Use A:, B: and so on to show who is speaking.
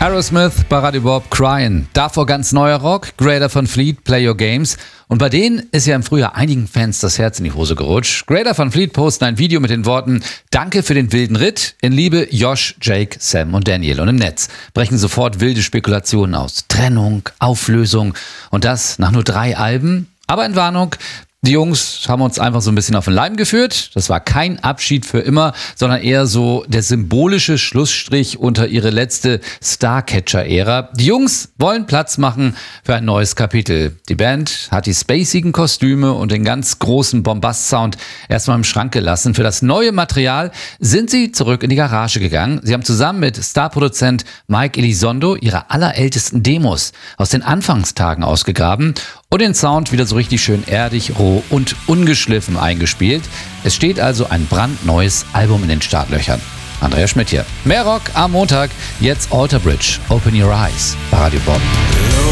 A: Aerosmith bei Radio Bob, Crying. Davor ganz neuer Rock, Greta Van Fleet, Play Your Games. Und bei denen ist ja im Frühjahr einigen Fans das Herz in die Hose gerutscht. Greta Van Fleet posten ein Video mit den Worten „Danke für den wilden Ritt. In Liebe Josh, Jake, Sam und Daniel." Und im Netz brechen sofort wilde Spekulationen aus. Trennung, Auflösung und das nach nur 3 Alben. Aber in Warnung, die Jungs haben uns einfach so ein bisschen auf den Leim geführt. Das war kein Abschied für immer, sondern eher so der symbolische Schlussstrich unter ihre letzte Starcatcher-Ära. Die Jungs wollen Platz machen für ein neues Kapitel. Die Band hat die spacigen Kostüme und den ganz großen Bombast-Sound erstmal im Schrank gelassen. Für das neue Material sind sie zurück in die Garage gegangen. Sie haben zusammen mit Starproduzent Mike Elizondo ihre allerältesten Demos aus den Anfangstagen ausgegraben und den Sound wieder so richtig schön erdig, roh und ungeschliffen eingespielt. Es steht also ein brandneues Album in den Startlöchern. Andrea Schmidt hier. Mehr Rock am Montag. Jetzt Alter Bridge. Open Your Eyes bei Radio Bob.